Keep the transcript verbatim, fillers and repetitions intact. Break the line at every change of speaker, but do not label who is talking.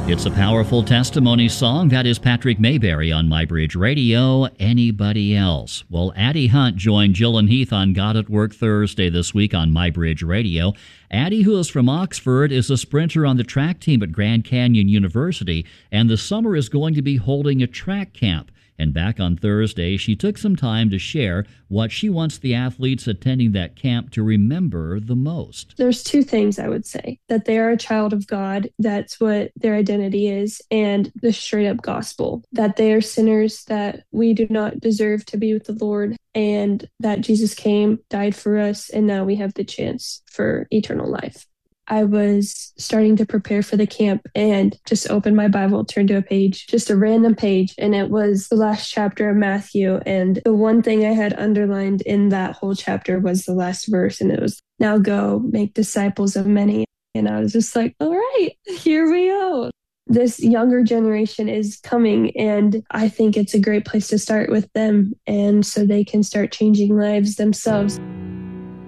It's a powerful testimony song. That is Patrick Mayberry on MyBridge Radio. Anybody else? Well, Addie Hunt joined Jill and Heath on God at Work Thursday this week on MyBridge Radio. Addie, who is from Oxford, is a sprinter on the track team at Grand Canyon University, and this summer is going to be holding a track camp. And back on Thursday, she took some time to share what she wants the athletes attending that camp to remember the most.
There's two things I would say: that they are a child of God, that's what their identity is, and the straight up gospel, that they are sinners, that we do not deserve to be with the Lord, and that Jesus came, died for us, and now we have the chance for eternal life. I was starting to prepare for the camp and just opened my Bible, turned to a page, just a random page, and it was the last chapter of Matthew. And the one thing I had underlined in that whole chapter was the last verse, and it was, "Now go, make disciples of many." And I was just like, all right, here we go. This younger generation is coming, and I think it's a great place to start with them, and so they can start changing lives themselves.